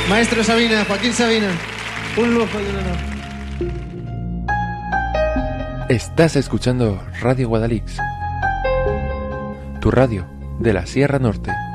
Maestro Sabina, Joaquín Sabina. Un lujo y un honor. Estás escuchando Radio Guadalix, tu radio de la Sierra Norte.